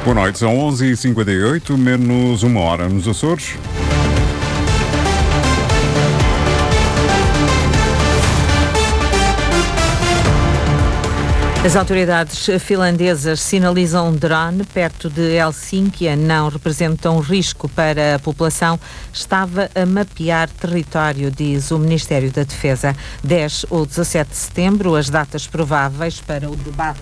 Boa noite, são 11h58, menos uma hora nos Açores. As autoridades finlandesas sinalizam um drone perto de Helsínquia não representa um risco para a população. Estava a mapear território, diz o Ministério da Defesa. 10 ou 17 de setembro, as datas prováveis para o debate.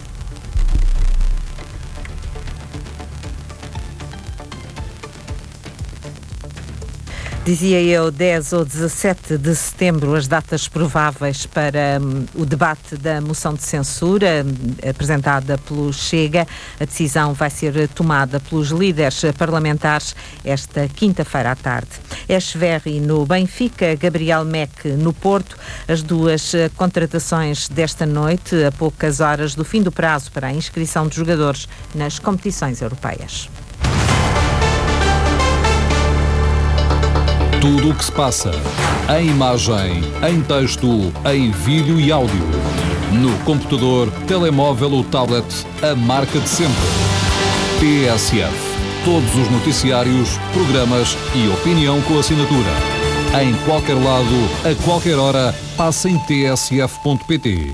Dizia eu, 10 ou 17 de setembro, as datas prováveis para o debate da moção de censura apresentada pelo Chega. A decisão vai ser tomada pelos líderes parlamentares esta quinta-feira à tarde. Echeverri no Benfica, Gabriel Meck no Porto. As duas contratações desta noite, a poucas horas do fim do prazo para a inscrição de jogadores nas competições europeias. Tudo o que se passa, em imagem, em texto, em vídeo e áudio. No computador, telemóvel ou tablet, a marca de sempre. TSF. Todos os noticiários, programas e opinião com assinatura. Em qualquer lado, a qualquer hora, passa em tsf.pt.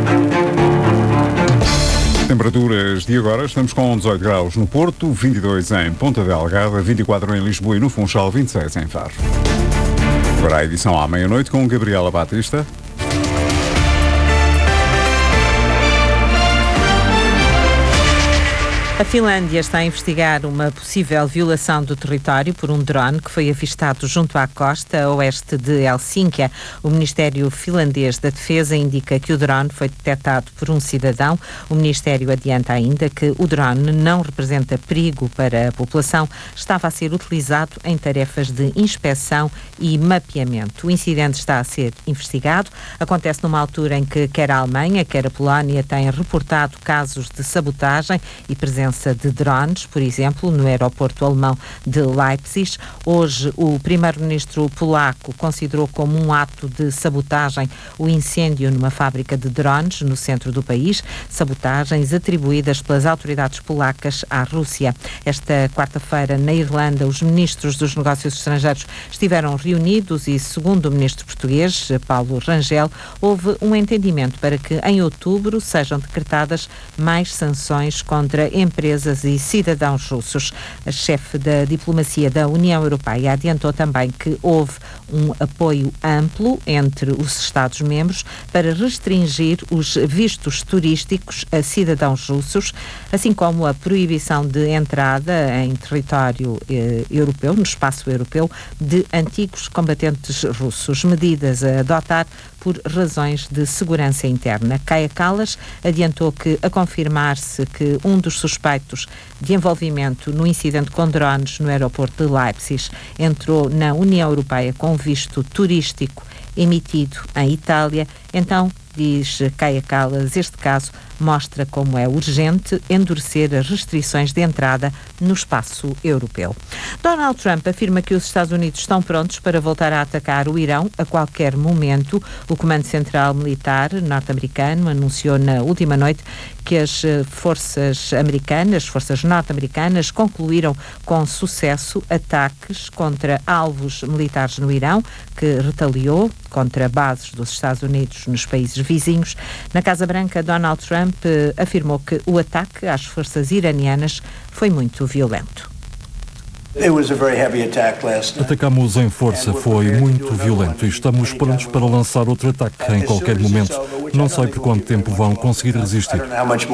Temperaturas de agora, estamos com 18 graus no Porto, 22 em Ponta Delgada, 24 em Lisboa e no Funchal, 26 em Faro. Agora a edição à meia-noite com Gabriela Batista. A Finlândia está a investigar uma possível violação do território por um drone que foi avistado junto à costa oeste de Helsínquia. O Ministério finlandês da Defesa indica que o drone foi detectado por um cidadão. O Ministério adianta ainda que o drone não representa perigo para a população. Estava a ser utilizado em tarefas de inspeção e mapeamento. O incidente está a ser investigado. Acontece numa altura em que quer a Alemanha, quer a Polónia têm reportado casos de sabotagem e presença de drones, por exemplo, no aeroporto alemão de Leipzig. Hoje, o primeiro-ministro polaco considerou como um ato de sabotagem o incêndio numa fábrica de drones no centro do país, sabotagens atribuídas pelas autoridades polacas à Rússia. Esta quarta-feira, na Irlanda, os ministros dos negócios estrangeiros estiveram reunidos e, segundo o ministro português, Paulo Rangel, houve um entendimento para que em outubro sejam decretadas mais sanções contra empresas e cidadãos russos. A chefe da diplomacia da União Europeia adiantou também que houve um apoio amplo entre os Estados-membros para restringir os vistos turísticos a cidadãos russos, assim como a proibição de entrada em território europeu, no espaço europeu, de antigos combatentes russos. Medidas a adotar por razões de segurança interna. Kaja Kallas adiantou que, a confirmar-se que um dos suspeitos de envolvimento no incidente com drones no aeroporto de Leipzig entrou na União Europeia com visto turístico emitido em Itália, então, diz Kaja Kallas, este caso mostra como é urgente endurecer as restrições de entrada no espaço europeu. Donald Trump afirma que os Estados Unidos estão prontos para voltar a atacar o Irão a qualquer momento. O Comando Central Militar norte-americano anunciou na última noite que as forças norte-americanas concluíram com sucesso ataques contra alvos militares no Irão, que retaliou contra bases dos Estados Unidos nos países vizinhos. Na Casa Branca, Donald Trump afirmou que o ataque às forças iranianas foi muito violento. Atacamos em força, foi muito violento e estamos prontos para lançar outro ataque em qualquer momento. Não sei por quanto tempo vão conseguir resistir.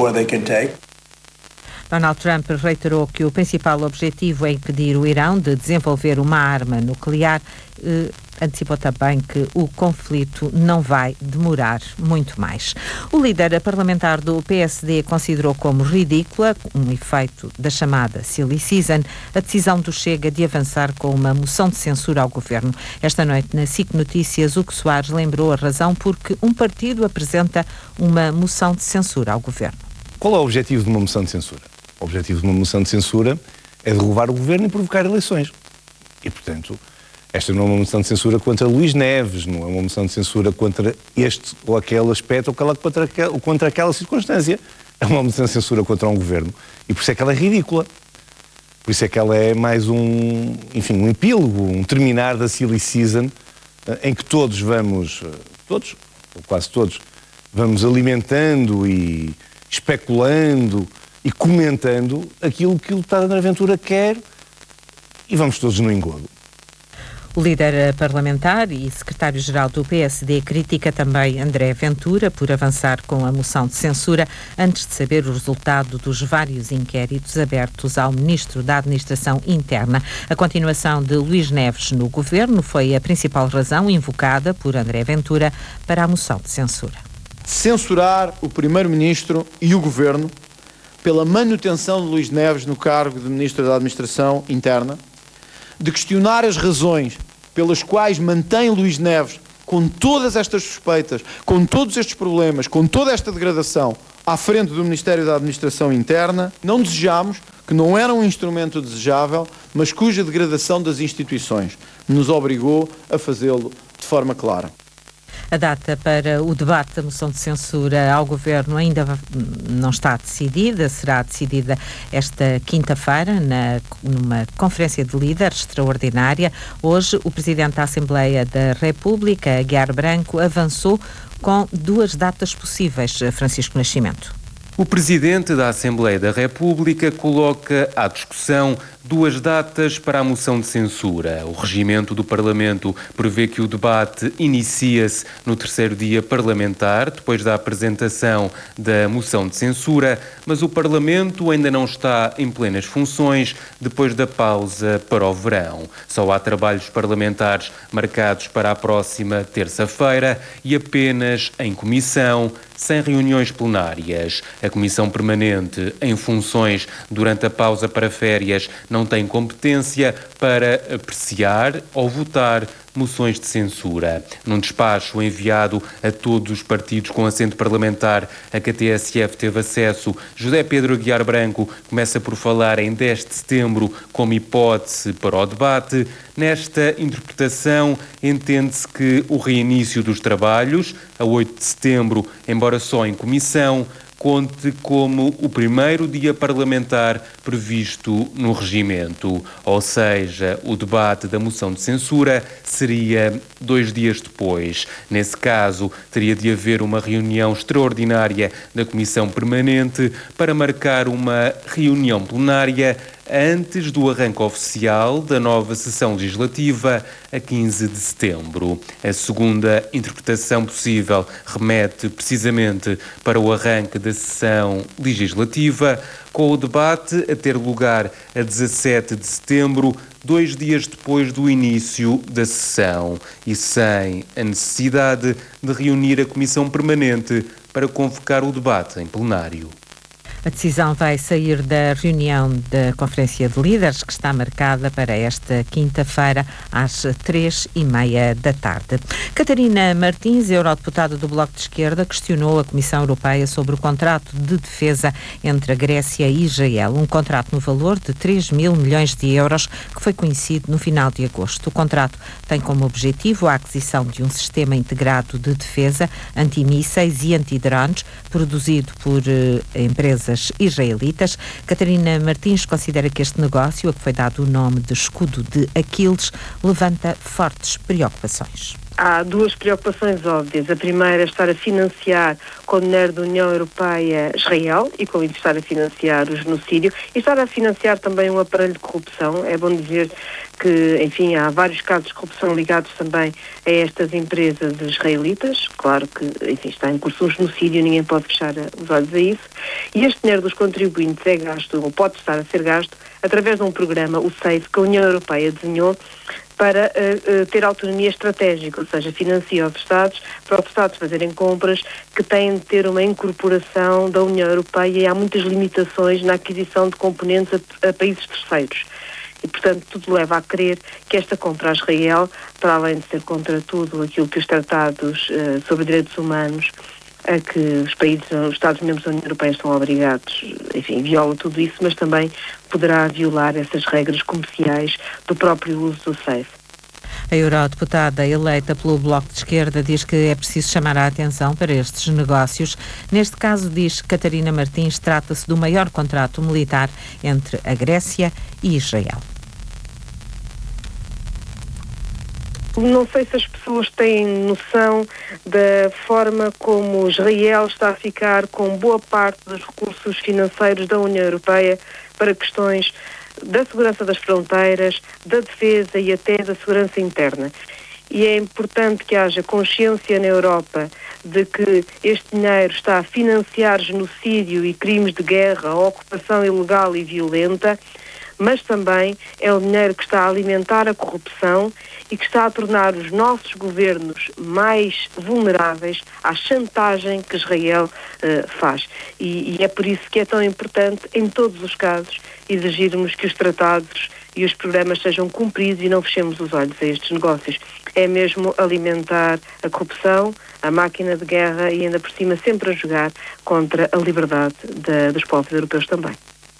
Donald Trump reiterou que o principal objetivo é impedir o Irão de desenvolver uma arma nuclear. Antecipou também que o conflito não vai demorar muito mais. O líder parlamentar do PSD considerou como ridícula, um efeito da chamada Silly Season, a decisão do Chega de avançar com uma moção de censura ao governo. Esta noite, na SIC Notícias, Hugo Soares lembrou a razão porque um partido apresenta uma moção de censura ao governo. Qual é o objetivo de uma moção de censura? O objetivo de uma moção de censura é derrubar o governo e provocar eleições. E, portanto, esta não é uma moção de censura contra Luís Neves, não é uma moção de censura contra este ou aquele aspecto ou contra aquela circunstância. é uma moção de censura contra um governo e por isso é que ela é ridícula. Por isso é que ela é mais um epílogo, um terminar da silly season, em que todos, ou quase todos, vamos alimentando e especulando e comentando aquilo que o deputado André Ventura quer e vamos todos no engodo. O líder parlamentar e secretário-geral do PSD critica também André Ventura por avançar com a moção de censura antes de saber o resultado dos vários inquéritos abertos ao ministro da Administração Interna. A continuação de Luís Neves no governo foi a principal razão invocada por André Ventura para a moção de censura. Censurar o primeiro-ministro e o governo pela manutenção de Luís Neves no cargo de ministro da Administração Interna, de questionar as razões pelas quais mantém Luís Neves com todas estas suspeitas, com todos estes problemas, com toda esta degradação à frente do Ministério da Administração Interna. Não desejamos, que não era um instrumento desejável, mas cuja degradação das instituições nos obrigou a fazê-lo de forma clara. A data para o debate da moção de censura ao Governo ainda não está decidida, será decidida esta quinta-feira numa conferência de líderes extraordinária. Hoje, o Presidente da Assembleia da República, Aguiar Branco, avançou com 2 datas possíveis. Francisco Nascimento. O Presidente da Assembleia da República coloca à discussão 2 datas para a moção de censura. O regimento do Parlamento prevê que o debate inicia-se no 3º dia parlamentar, depois da apresentação da moção de censura, mas o Parlamento ainda não está em plenas funções depois da pausa para o verão. Só há trabalhos parlamentares marcados para a próxima terça-feira e apenas em comissão, sem reuniões plenárias. A Comissão Permanente, em funções durante a pausa para férias, não tem competência para apreciar ou votar moções de censura. Num despacho enviado a todos os partidos com assento parlamentar a que a TSF teve acesso, José Pedro Aguiar Branco começa por falar em 10 de setembro como hipótese para o debate. Nesta interpretação, entende-se que o reinício dos trabalhos, a 8 de setembro, embora só em comissão, conte como o primeiro dia parlamentar previsto no regimento, ou seja, o debate da moção de censura seria 2 dias depois. Nesse caso, teria de haver uma reunião extraordinária da Comissão Permanente para marcar uma reunião plenária antes do arranque oficial da nova sessão legislativa a 15 de setembro. A segunda interpretação possível remete precisamente para o arranque da sessão legislativa, com o debate a ter lugar a 17 de setembro, 2 dias depois do início da sessão, e sem a necessidade de reunir a Comissão Permanente para convocar o debate em plenário. A decisão vai sair da reunião da Conferência de Líderes, que está marcada para esta quinta-feira, às 3h30 da tarde. Catarina Martins, eurodeputada do Bloco de Esquerda, questionou a Comissão Europeia sobre o contrato de defesa entre a Grécia e Israel. Um contrato no valor de 3 mil milhões de euros, que foi conhecido no final de agosto. O contrato tem como objetivo a aquisição de um sistema integrado de defesa antimísseis e antidrones, produzido por empresas israelitas. Catarina Martins considera que este negócio, a que foi dado o nome de escudo de Aquiles, levanta fortes preocupações. Há 2 preocupações óbvias. A primeira é estar a financiar com o dinheiro da União Europeia Israel e com isso estar a financiar o genocídio e estar a financiar também um aparelho de corrupção. É bom dizer que, enfim, há vários casos de corrupção ligados também a estas empresas israelitas. Claro que, enfim, está em curso um genocídio, ninguém pode fechar os olhos a isso. E este dinheiro dos contribuintes é gasto, ou pode estar a ser gasto, através de um programa, o SAFE, que a União Europeia desenhou para ter autonomia estratégica, ou seja, financia os Estados, para os Estados fazerem compras que têm de ter uma incorporação da União Europeia, e há muitas limitações na aquisição de componentes a países terceiros. E, portanto, tudo leva a crer que esta compra a Israel, para além de ser contra tudo aquilo que os tratados sobre direitos humanos a que os Estados-membros da União Europeia estão obrigados, enfim, viola tudo isso, mas também poderá violar essas regras comerciais do próprio uso do SAFE. A eurodeputada eleita pelo Bloco de Esquerda diz que é preciso chamar a atenção para estes negócios. Neste caso, diz Catarina Martins, trata-se do maior contrato militar entre a Grécia e Israel. Não sei se as pessoas têm noção da forma como Israel está a ficar com boa parte dos recursos financeiros da União Europeia para questões da segurança das fronteiras, da defesa e até da segurança interna. E é importante que haja consciência na Europa de que este dinheiro está a financiar genocídio e crimes de guerra, ocupação ilegal e violenta, mas também é o dinheiro que está a alimentar a corrupção e que está a tornar os nossos governos mais vulneráveis à chantagem que Israel faz. E é por isso que é tão importante, em todos os casos, exigirmos que os tratados e os programas sejam cumpridos e não fechemos os olhos a estes negócios. É mesmo alimentar a corrupção, a máquina de guerra e ainda por cima sempre a jogar contra a liberdade dos povos europeus também.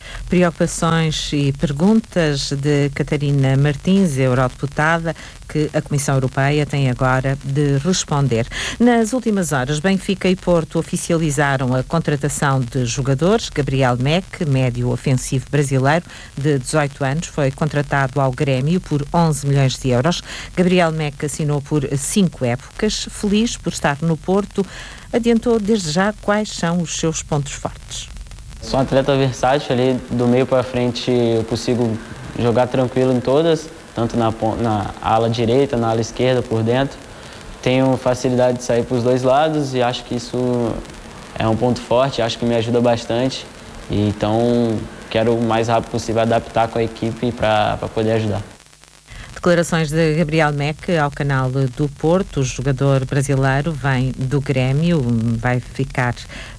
Preocupações e perguntas de Catarina Martins, eurodeputada, que a Comissão Europeia tem agora de responder. Nas últimas horas, Benfica e Porto oficializaram a contratação de jogadores. Gabriel Meck, médio ofensivo brasileiro de 18 anos, foi contratado ao Grêmio por 11 milhões de euros. Gabriel Meck assinou por 5 épocas. Feliz por estar no Porto, adiantou desde já quais são os seus pontos fortes. Sou um atleta versátil, ali do meio para frente eu consigo jogar tranquilo em todas, tanto na ala direita, na ala esquerda, por dentro. Tenho facilidade de sair para os dois lados e acho que isso é um ponto forte, acho que me ajuda bastante. E então quero o mais rápido possível adaptar com a equipe para poder ajudar. Declarações de Gabriel Meck ao canal do Porto. O jogador brasileiro vem do Grêmio, vai ficar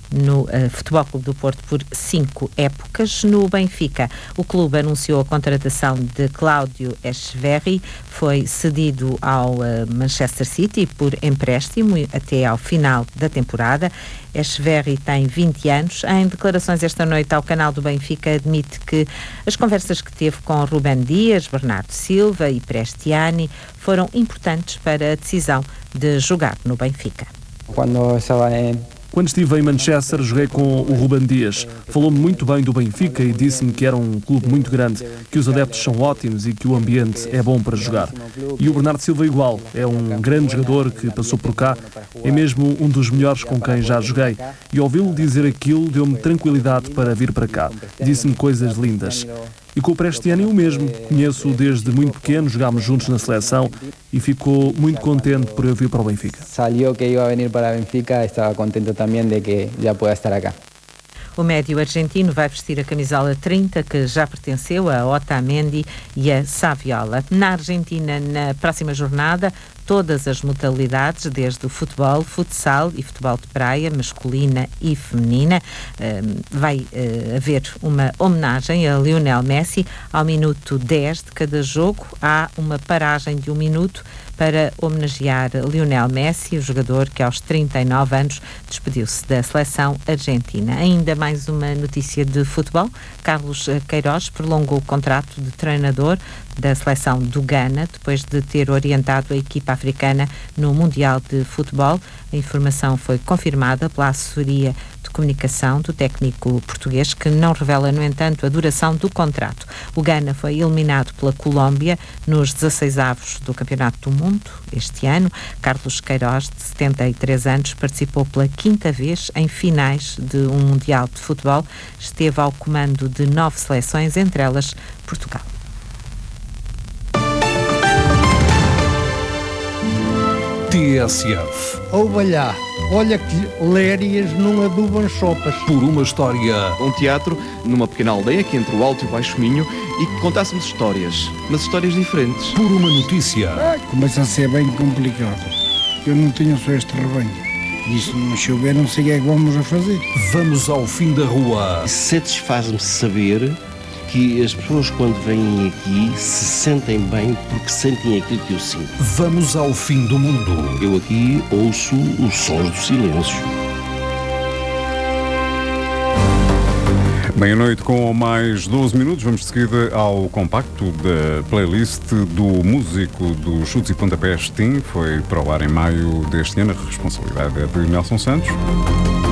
no Futebol Clube do Porto por 5 épocas. No Benfica, o clube anunciou a contratação de Cláudio Echeverri, foi cedido ao Manchester City por empréstimo até ao final da temporada. Echeverri tem 20 anos. Em declarações esta noite ao canal do Benfica, admite que as conversas que teve com Rubén Dias, Bernardo Silva e Prestiani foram importantes para a decisão de jogar no Benfica. Quando estive em Manchester, joguei com o Rubén Dias. Falou-me muito bem do Benfica e disse-me que era um clube muito grande, que os adeptos são ótimos e que o ambiente é bom para jogar. E o Bernardo Silva igual, é um grande jogador que passou por cá, é mesmo um dos melhores com quem já joguei. E ouvi-lo dizer aquilo deu-me tranquilidade para vir para cá. Disse-me coisas lindas. E com o Prestiani o mesmo. Conheço-o desde muito pequeno, jogámos juntos na seleção e ficou muito contente por eu vir para o Benfica. Salió que iba a venir para Benfica, estava contente também de que já pueda estar acá. O médio argentino vai vestir a camisola 30, que já pertenceu a Otamendi e a Saviola. Na Argentina, na próxima jornada, todas as modalidades, desde o futebol, futsal e futebol de praia, masculina e feminina. Vai haver uma homenagem a Lionel Messi. Ao minuto 10 de cada jogo, há uma paragem de 1 minuto para homenagear Lionel Messi, o jogador que aos 39 anos despediu-se da seleção argentina. Ainda mais uma notícia de futebol. Carlos Queiroz prolongou o contrato de treinador da seleção do Ghana, depois de ter orientado a equipa africana no Mundial de Futebol. A informação foi confirmada pela assessoria de comunicação do técnico português, que não revela, no entanto, a duração do contrato. O Ghana foi eliminado pela Colômbia nos 16avos do Campeonato do Mundo este ano. Carlos Queiroz, de 73 anos, participou pela 5ª vez em finais de um Mundial de Futebol. Esteve ao comando de 9 seleções, entre elas Portugal. TSF. Ovalhá, olha que lérias não adubam sopas. Por uma história. Um teatro numa pequena aldeia aqui entre o Alto e o Baixo Minho e que contássemos histórias, mas histórias diferentes. Por uma notícia. Começa a ser bem complicado. Eu não tenho só este rebanho. E se não chover, não sei o que é que vamos a fazer. Vamos ao fim da rua. Satisfaz-me saber que as pessoas, quando vêm aqui, se sentem bem porque sentem aquilo que eu sinto. Vamos ao fim do mundo. Eu aqui ouço os sons do silêncio. Meia-noite com mais 12 minutos. Vamos de seguida ao compacto da playlist do músico do Chutes e Pontapés Tim. Foi para o ar em maio deste ano. A responsabilidade é de Nelson Santos.